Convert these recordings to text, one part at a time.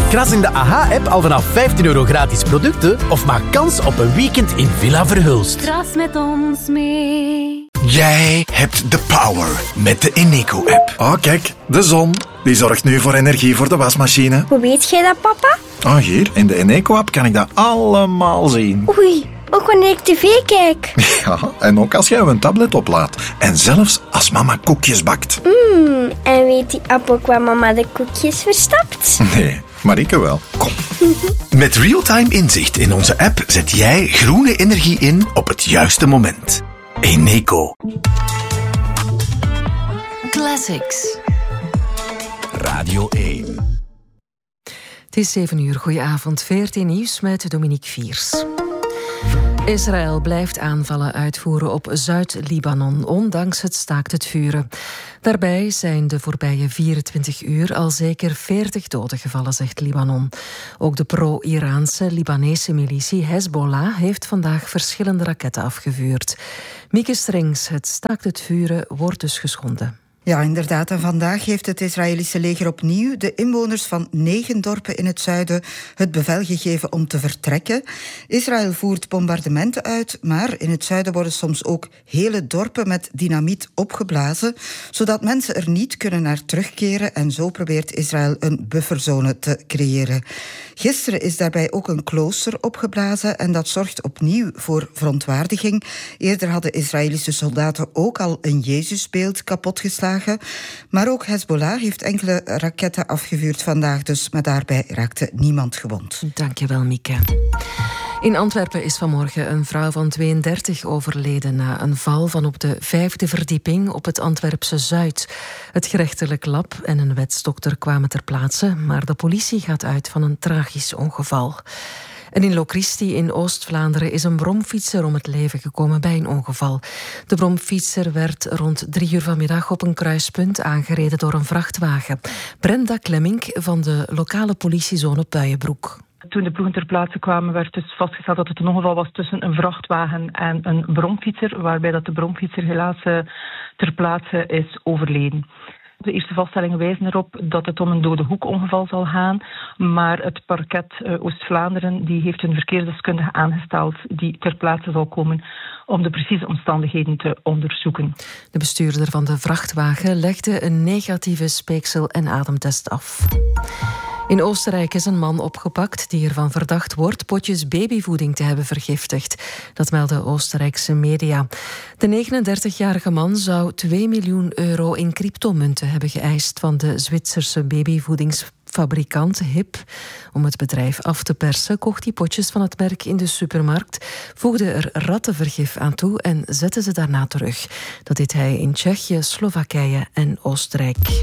Kras in de AHA-app al vanaf €15 gratis producten of maak kans op een weekend in Villa Verhulst. Kras met ons mee. Jij hebt de power met de Eneco-app. Oh, kijk, de zon. Die zorgt nu voor energie voor de wasmachine. Hoe weet jij dat, papa? Oh, hier, in de Eneco-app kan ik dat allemaal zien. Oei, ook wanneer ik tv kijk. Ja, en ook als jij een tablet oplaadt. En zelfs als mama koekjes bakt. En weet die app ook waar mama de koekjes verstapt? Nee, Marieke wel. Kom. Met real-time inzicht in onze app zet jij groene energie in op het juiste moment. Eneco. Classics. Radio 1. Het is 7 uur. Goedenavond. VRT Nieuws met Dominique Viers. Israël blijft aanvallen uitvoeren op Zuid-Libanon, ondanks het staakt het vuren. Daarbij zijn de voorbije 24 uur al zeker 40 doden gevallen, zegt Libanon. Ook de pro-Iraanse Libanese militie Hezbollah heeft vandaag verschillende raketten afgevuurd. Mieke Strings, het staakt het vuren wordt dus geschonden. Ja, inderdaad. En vandaag heeft het Israëlische leger opnieuw de inwoners van 9 dorpen in het zuiden het bevel gegeven om te vertrekken. Israël voert bombardementen uit, maar in het zuiden worden soms ook hele dorpen met dynamiet opgeblazen, zodat mensen er niet kunnen naar terugkeren. En zo probeert Israël een bufferzone te creëren. Gisteren is daarbij ook een klooster opgeblazen en dat zorgt opnieuw voor verontwaardiging. Eerder hadden Israëlische soldaten ook al een Jezusbeeld kapotgeslagen. Maar ook Hezbollah heeft enkele raketten afgevuurd vandaag, dus maar daarbij raakte niemand gewond. Dankjewel, Mieke. In Antwerpen is vanmorgen een vrouw van 32 overleden na een val van op de 5e verdieping op het Antwerpse Zuid. Het gerechtelijk lab en een wetsdokter kwamen ter plaatse, maar de politie gaat uit van een tragisch ongeval. En in Locristi in Oost-Vlaanderen is een bromfietser om het leven gekomen bij een ongeval. De bromfietser werd rond 3 uur vanmiddag op een kruispunt aangereden door een vrachtwagen. Brenda Klemmink van de lokale politiezone Puijenbroek. Toen de ploegen ter plaatse kwamen, werd dus vastgesteld dat het een ongeval was tussen een vrachtwagen en een bromfietser, waarbij dat de bromfietser helaas ter plaatse is overleden. De eerste vaststellingen wijzen erop dat het om een dode hoekongeval zal gaan, maar het parket Oost-Vlaanderen die heeft een verkeersdeskundige aangesteld die ter plaatse zal komen om de precieze omstandigheden te onderzoeken. De bestuurder van de vrachtwagen legde een negatieve speeksel- en ademtest af. In Oostenrijk is een man opgepakt die ervan verdacht wordt potjes babyvoeding te hebben vergiftigd. Dat melden Oostenrijkse media. De 39-jarige man zou €2 miljoen in cryptomunten hebben geëist van de Zwitserse babyvoedingsfabrikant HIP. Om het bedrijf af te persen kocht hij potjes van het merk in de supermarkt, voegde er rattenvergif aan toe en zette ze daarna terug. Dat deed hij in Tsjechië, Slowakije en Oostenrijk.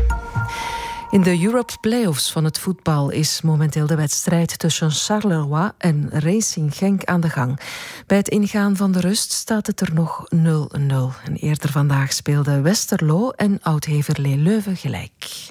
In de Europe Playoffs van het voetbal is momenteel de wedstrijd tussen Charleroi en Racing Genk aan de gang. Bij het ingaan van de rust staat het er nog 0-0. En eerder vandaag speelden Westerlo en Oud-Heverlee Leuven gelijk.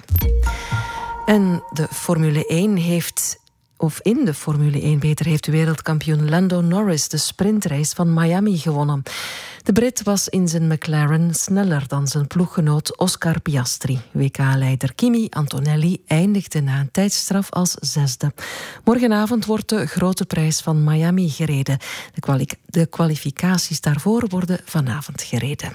En de Formule 1 in de Formule 1 heeft wereldkampioen Lando Norris de sprintrace van Miami gewonnen. De Brit was in zijn McLaren sneller dan zijn ploeggenoot Oscar Piastri. WK-leider Kimi Antonelli eindigde na een tijdstraf als 6e. Morgenavond wordt de grote prijs van Miami gereden. De kwalificaties daarvoor worden vanavond gereden.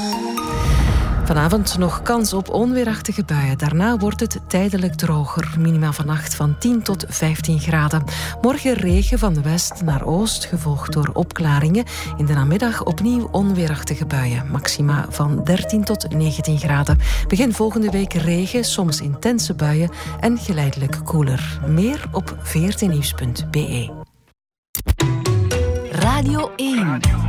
Vanavond nog kans op onweerachtige buien. Daarna wordt het tijdelijk droger. Minima vannacht van 10 tot 15 graden. Morgen regen van west naar oost, gevolgd door opklaringen. In de namiddag opnieuw onweerachtige buien. Maxima van 13 tot 19 graden. Begin volgende week regen, soms intense buien en geleidelijk koeler. Meer op vrtnieuws.be. Radio 1.